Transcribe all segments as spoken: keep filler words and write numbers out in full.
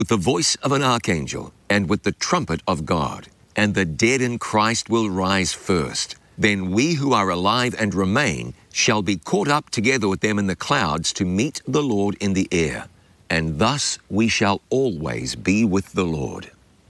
with the voice of an archangel and with the trumpet of God. And the dead in Christ will rise first. Then we who are alive and remain shall be caught up together with them in the clouds to meet the Lord in the air. And thus we shall always be with the Lord.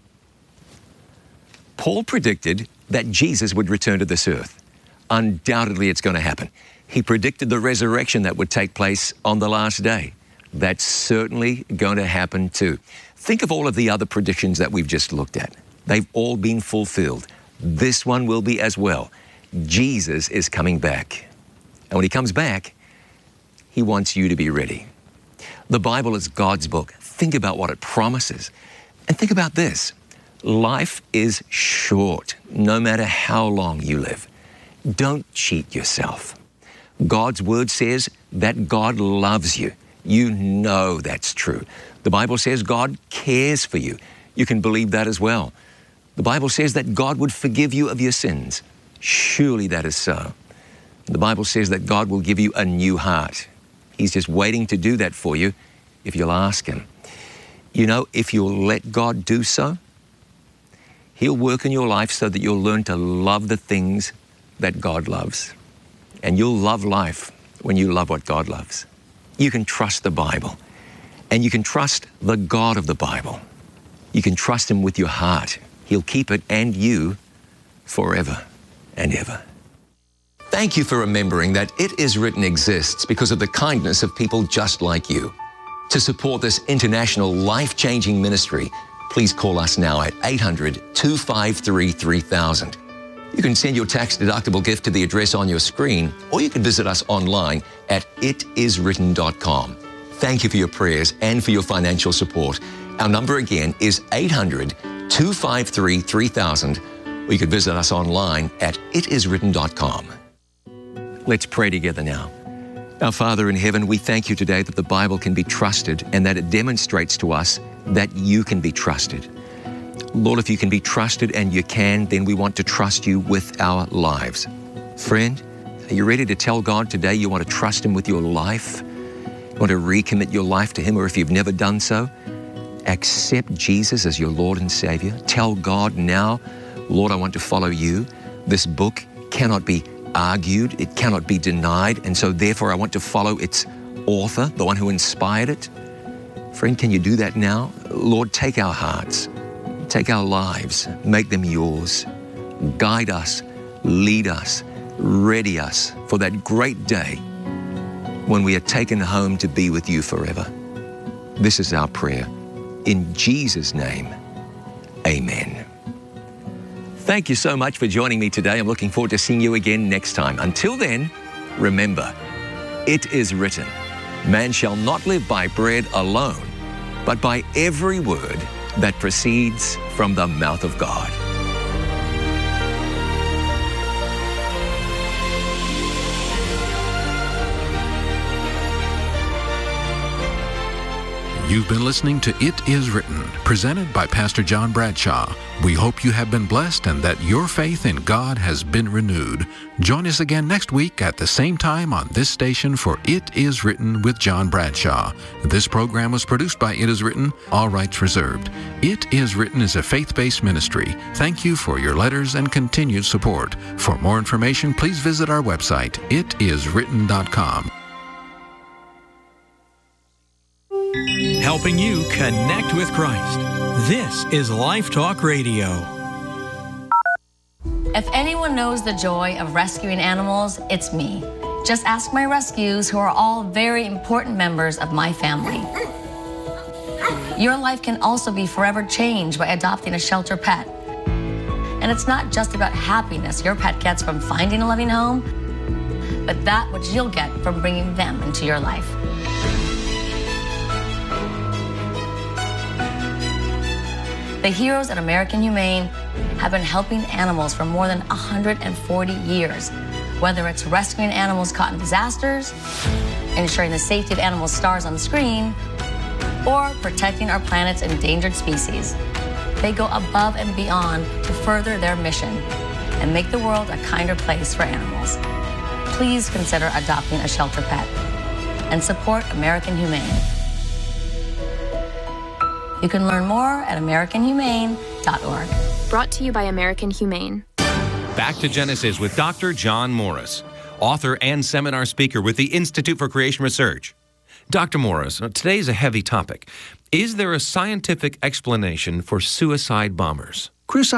Paul predicted that Jesus would return to this earth. Undoubtedly, it's going to happen. He predicted the resurrection that would take place on the last day. That's certainly going to happen too. Think of all of the other predictions that we've just looked at. They've all been fulfilled. This one will be as well. Jesus is coming back. And when he comes back, he wants you to be ready. The Bible is God's book. Think about what it promises. And think about this. Life is short, no matter how long you live. Don't cheat yourself. God's word says that God loves you. You know that's true. The Bible says God cares for you. You can believe that as well. The Bible says that God would forgive you of your sins. Surely that is so. The Bible says that God will give you a new heart. He's just waiting to do that for you if you'll ask Him. You know, if you'll let God do so, He'll work in your life so that you'll learn to love the things that God loves. And you'll love life when you love what God loves. You can trust the Bible, and you can trust the God of the Bible. You can trust Him with your heart. He'll keep it and you forever and ever. Thank you for remembering that It Is Written exists because of the kindness of people just like you. To support this international life-changing ministry, please call us now at eight hundred, two five three, three thousand. You can send your tax-deductible gift to the address on your screen, or you can visit us online at it is written dot com. Thank you for your prayers and for your financial support. Our number again is eight hundred, two five three, three thousand, or you can visit us online at it is written dot com. Let's pray together now. Our Father in heaven, we thank you today that the Bible can be trusted and that it demonstrates to us that you can be trusted. Lord, if you can be trusted, and you can, then we want to trust you with our lives. Friend, are you ready to tell God today you want to trust Him with your life? You want to recommit your life to Him, or if you've never done so, accept Jesus as your Lord and Savior. Tell God now, Lord, I want to follow you. This book cannot be argued, it cannot be denied, and so therefore I want to follow its author, the one who inspired it. Friend, can you do that now? Lord, take our hearts, take our lives, make them yours. Guide us, lead us, ready us for that great day when we are taken home to be with you forever. This is our prayer. In Jesus' name, amen. Thank you so much for joining me today. I'm looking forward to seeing you again next time. Until then, remember, it is written, man shall not live by bread alone, but by every word that proceeds from the mouth of God. You've been listening to It Is Written, presented by Pastor John Bradshaw. We hope you have been blessed and that your faith in God has been renewed. Join us again next week at the same time on this station for It Is Written with John Bradshaw. This program was produced by It Is Written, all rights reserved. It Is Written is a faith-based ministry. Thank you for your letters and continued support. For more information, please visit our website, it is written dot com. Helping you connect with Christ. This is Life Talk Radio. If anyone knows the joy of rescuing animals, it's me. Just ask my rescues, who are all very important members of my family. Your life can also be forever changed by adopting a shelter pet. And it's not just about happiness your pet gets from finding a loving home, but that which you'll get from bringing them into your life. The heroes at American Humane have been helping animals for more than one hundred forty years. Whether it's rescuing animals caught in disasters, ensuring the safety of animals stars on screen, or protecting our planet's endangered species, they go above and beyond to further their mission and make the world a kinder place for animals. Please consider adopting a shelter pet and support American Humane. You can learn more at american humane dot org. Brought to you by American Humane. Back to Genesis with Doctor John Morris, author and seminar speaker with the Institute for Creation Research. Doctor Morris, today is a heavy topic. Is there a scientific explanation for suicide bombers? Chris,